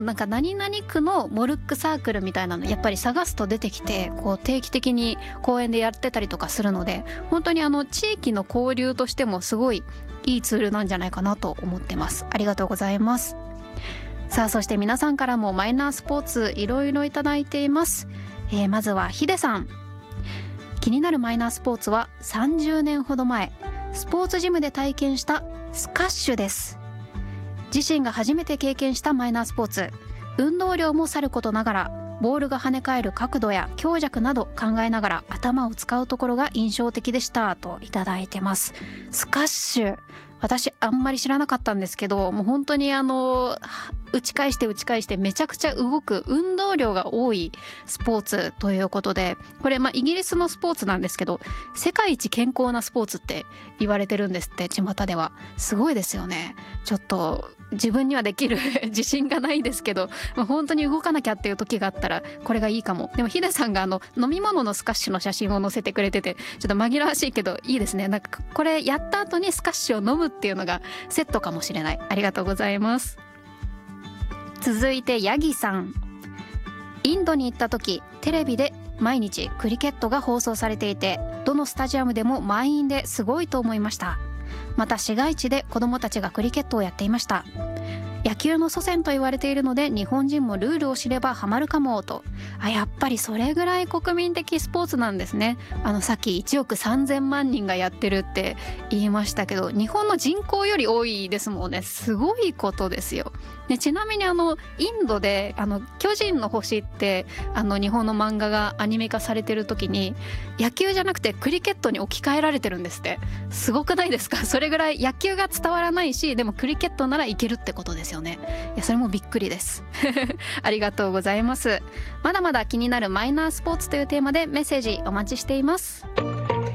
なんか何々区のモルックサークルみたいなのやっぱり探すと出てきて、こう定期的に公園でやってたりとかするので、本当に地域の交流としてもすごいいいツールなんじゃないかなと思ってます。ありがとうございます。さあ、そして皆さんからもマイナースポーツいろいろいただいています。まずはヒデさん。気になるマイナースポーツは30年ほど前スポーツジムで体験したスカッシュです。自身が初めて経験したマイナースポーツ、運動量もさることながらボールが跳ね返る角度や強弱など考えながら頭を使うところが印象的でしたといただいてます。スカッシュ、私あんまり知らなかったんですけど、もう本当に打ち返してめちゃくちゃ動く運動量が多いスポーツということで、これイギリスのスポーツなんですけど、世界一健康なスポーツって言われてるんですって、巷では。すごいですよね。ちょっと自分にはできる自信がないですけど、本当に動かなきゃっていう時があったらこれがいいかも。でもヒデさんが飲み物のスカッシュの写真を載せてくれてて、ちょっと紛らわしいけどいいですね。なんかこれやった後にスカッシュを飲むっていうのがセットかもしれない。ありがとうございます。続いてヤギさん。インドに行った時、テレビで毎日クリケットが放送されていて、どのスタジアムでも満員ですごいと思いました。また市街地で子どもたちがクリケットをやっていました。野球の祖先と言われているので、日本人もルールを知ればハマるかもと。やっぱりそれぐらい国民的スポーツなんですね。さっき1億3000万人がやってるって言いましたけど、日本の人口より多いですもんね。すごいことですよ。でちなみにインドで巨人の星って日本の漫画がアニメ化されてる時に、野球じゃなくてクリケットに置き換えられてるんですって。すごくないですか？それぐらい野球が伝わらないし、でもクリケットならいけるってことですよね。いや、それもびっくりですありがとうございます。まだまだ気になるマイナースポーツというテーマでメッセージお待ちしています。